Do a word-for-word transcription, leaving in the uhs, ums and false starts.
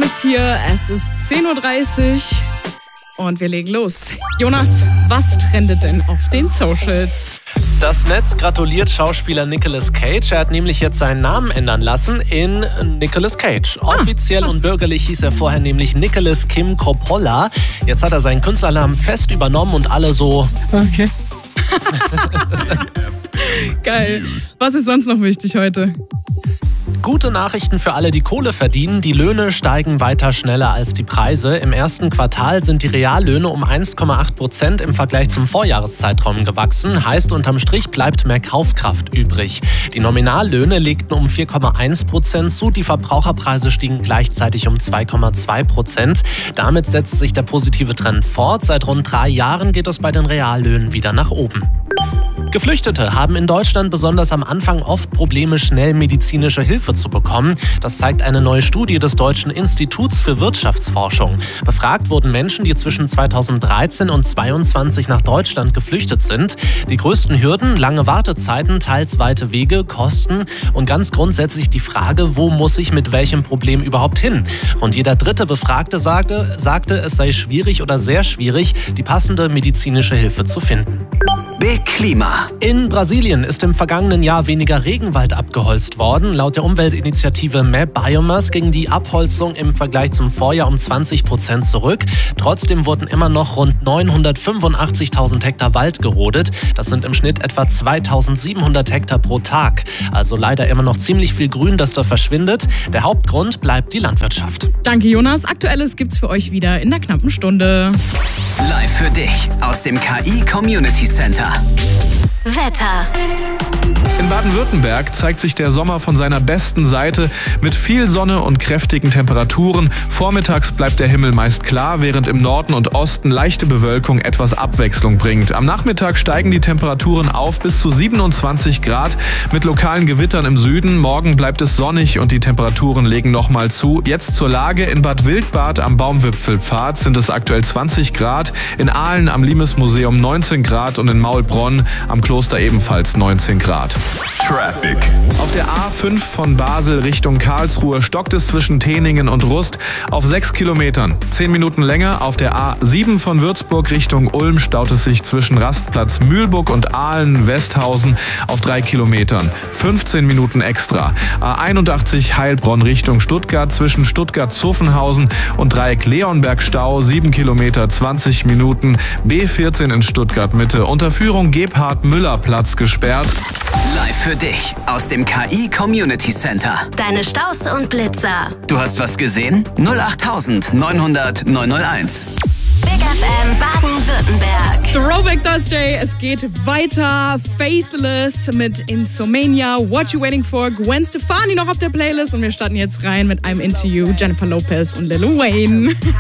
ist hier, es ist zehn Uhr dreißig und wir legen los. Jonas, was trendet denn auf den Socials? Das Netz gratuliert Schauspieler Nicolas Cage. Er hat nämlich jetzt seinen Namen ändern lassen in Nicolas Cage. Ah, Offiziell was? und bürgerlich hieß er vorher nämlich Nicolas Kim Coppola. Jetzt hat er seinen Künstlernamen fest übernommen und alle so... Okay. Geil. Was ist sonst noch wichtig heute? Gute Nachrichten für alle, die Kohle verdienen. Die Löhne steigen weiter schneller als die Preise. Im ersten Quartal sind die Reallöhne um eins Komma acht Prozent im Vergleich zum Vorjahreszeitraum gewachsen. Heißt, unterm Strich bleibt mehr Kaufkraft übrig. Die Nominallöhne legten um vier Komma eins Prozent zu. Die Verbraucherpreise stiegen gleichzeitig um zwei Komma zwei Prozent. Damit setzt sich der positive Trend fort. Seit rund drei Jahren geht es bei den Reallöhnen wieder nach oben. Geflüchtete haben in Deutschland besonders am Anfang oft Probleme, schnell medizinische Hilfe zu bekommen. Das zeigt eine neue Studie des Deutschen Instituts für Wirtschaftsforschung. Befragt wurden Menschen, die zwischen zweitausenddreizehn und zweitausendzweiundzwanzig nach Deutschland geflüchtet sind. Die größten Hürden, lange Wartezeiten, teils weite Wege, Kosten und ganz grundsätzlich die Frage, wo muss ich mit welchem Problem überhaupt hin? Rund jeder dritte Befragte sagte, sagte, es sei schwierig oder sehr schwierig, die passende medizinische Hilfe zu finden. Big Klima. In Brasilien ist im vergangenen Jahr weniger Regenwald abgeholzt worden. Laut der Umweltinitiative Map Biomass ging die Abholzung im Vergleich zum Vorjahr um zwanzig Prozent zurück. Trotzdem wurden immer noch rund neunhundertfünfundachtzigtausend Hektar Wald gerodet. Das sind im Schnitt etwa zweitausendsiebenhundert Hektar pro Tag. Also leider immer noch ziemlich viel Grün, das da verschwindet. Der Hauptgrund bleibt die Landwirtschaft. Danke, Jonas. Aktuelles gibt's für euch wieder in der knappen Stunde. Live für dich aus dem K I Community Center. Wetter. In Baden-Württemberg zeigt sich der Sommer von seiner besten Seite mit viel Sonne und kräftigen Temperaturen. Vormittags bleibt der Himmel meist klar, während im Norden und Osten leichte Bewölkung etwas Abwechslung bringt. Am Nachmittag steigen die Temperaturen auf bis zu siebenundzwanzig Grad mit lokalen Gewittern im Süden. Morgen bleibt es sonnig und die Temperaturen legen nochmal zu. Jetzt zur Lage: in Bad Wildbad am Baumwipfelpfad sind es aktuell zwanzig Grad, in Aalen am Limes-Museum neunzehn Grad und in Maulbronn am Kloster ebenfalls neunzehn Grad. Traffic. Auf der A fünf von Basel Richtung Karlsruhe stockt es zwischen Teningen und Rust auf sechs Kilometern. Zehn Minuten länger. Auf der A sieben von Würzburg Richtung Ulm staut es sich zwischen Rastplatz Mühlburg und Aalen-Westhausen auf drei Kilometern. fünfzehn Minuten extra. A einundachtzig Heilbronn Richtung Stuttgart zwischen Stuttgart-Zuffenhausen und Dreieck Leonberg Stau sieben Kilometer, zwanzig Minuten. B vierzehn in Stuttgart Mitte. Unterführung Gebhard-Müller-Platz gesperrt. Live für dich aus dem K I Community Center. Deine Staus und Blitzer. Du hast was gesehen? null acht neunhundert neunhunderteins. Big F M Baden-Württemberg. Throwback Thursday, es geht weiter. Faithless mit Insomnia. What You Waiting For? Gwen Stefani noch auf der Playlist und wir starten jetzt rein mit einem Interview. Jennifer Lopez und Lil Wayne.